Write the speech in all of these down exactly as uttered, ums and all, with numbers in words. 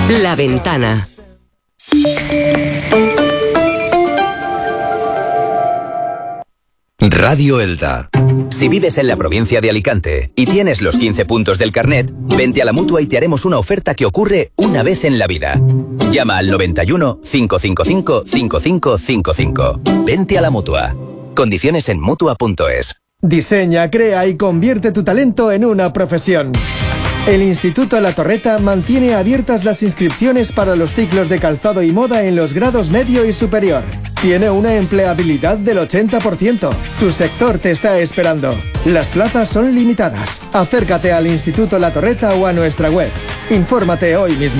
La Ventana. Radio Elda. Si vives en la provincia de Alicante y tienes los quince puntos del carnet, vente a la Mutua y te haremos una oferta que ocurre una vez en la vida. Llama al noventa y uno, cinco cinco cinco, cinco cinco cinco cinco. Vente a la Mutua. Condiciones en Mutua punto es. Diseña, crea y convierte tu talento en una profesión. El Instituto La Torreta mantiene abiertas las inscripciones para los ciclos de calzado y moda en los grados medio y superior. Tiene una empleabilidad del ochenta por ciento. Tu sector te está esperando. Las plazas son limitadas. Acércate al Instituto La Torreta o a nuestra web. Infórmate hoy mismo.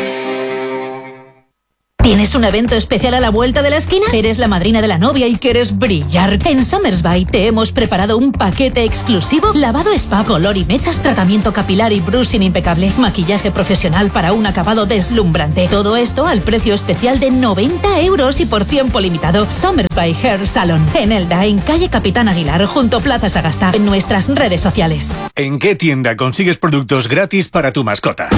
¿Tienes un evento especial a la vuelta de la esquina? ¿Eres la madrina de la novia y quieres brillar? En Somersby te hemos preparado un paquete exclusivo: lavado spa, color y mechas, tratamiento capilar y brushing impecable, maquillaje profesional para un acabado deslumbrante. Todo esto al precio especial de noventa euros y por tiempo limitado. Somersby Hair Salon, en Elda, en calle Capitán Aguilar, junto Plaza Sagasta, en nuestras redes sociales. ¿En qué tienda consigues productos gratis para tu mascota?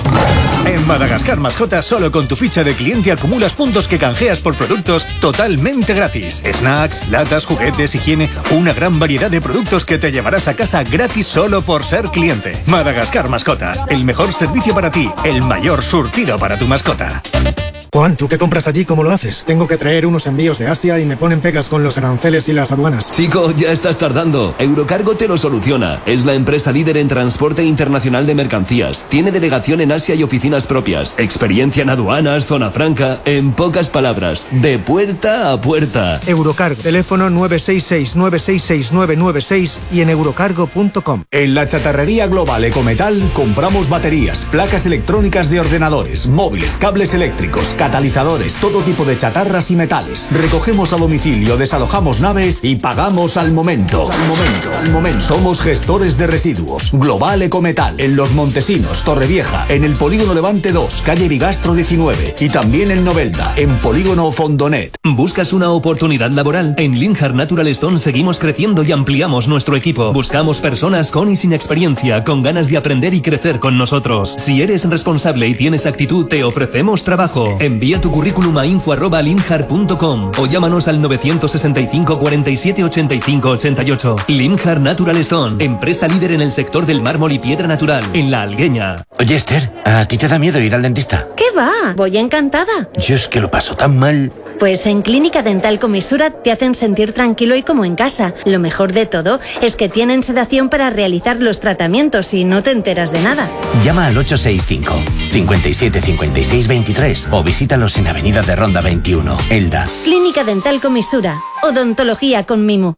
En Madagascar Mascotas, solo con tu ficha de cliente acumulas puntos que canjeas por productos totalmente gratis. Snacks, latas, juguetes, higiene, una gran variedad de productos que te llevarás a casa gratis solo por ser cliente. Madagascar Mascotas, el mejor servicio para ti, el mayor surtido para tu mascota. Juan, ¿tú qué compras allí? ¿Cómo lo haces? Tengo que traer unos envíos de Asia y me ponen pegas con los aranceles y las aduanas. Chico, ya estás tardando. Eurocargo te lo soluciona. Es la empresa líder en transporte internacional de mercancías. Tiene delegación en Asia y oficinas propias. Experiencia en aduanas, zona franca. En pocas palabras, de puerta a puerta. Eurocargo. Teléfono nueve seis seis, nueve seis seis, nueve nueve seis y en eurocargo punto com. En la chatarrería global Ecometal compramos baterías, placas electrónicas de ordenadores, móviles, cables eléctricos, catalizadores, todo tipo de chatarras y metales. Recogemos a domicilio, desalojamos naves y pagamos al momento. Al momento, al momento. Somos gestores de residuos. Global Ecometal. En Los Montesinos, Torrevieja, en el Polígono Levante dos, calle Bigastro diecinueve y también en Novelda, en Polígono Fondonet. ¿Buscas una oportunidad laboral? En Linhart Natural Stone seguimos creciendo y ampliamos nuestro equipo. Buscamos personas con y sin experiencia, con ganas de aprender y crecer con nosotros. Si eres responsable y tienes actitud, te ofrecemos trabajo. Envía tu currículum a info arroba linhart punto com o llámanos al novecientos sesenta y cinco, cuarenta y siete, ochenta y cinco, ochenta y ocho. Linhart Natural Stone, empresa líder en el sector del mármol y piedra natural, en La Algueña. Oye, Esther, ¿a ti te da miedo ir al dentista? ¿Qué va? Voy encantada. Yo es que lo paso tan mal. Pues en Clínica Dental Comisura te hacen sentir tranquilo y como en casa. Lo mejor de todo es que tienen sedación para realizar los tratamientos y no te enteras de nada. Llama al ocho seis cinco, cincuenta y siete, cincuenta y seis, veintitrés o visítalos en Avenida de Ronda veintiuno, Elda. Clínica Dental Comisura. Odontología con mimo.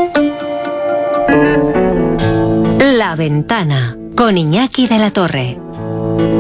La Ventana, con Iñaki de la Torre.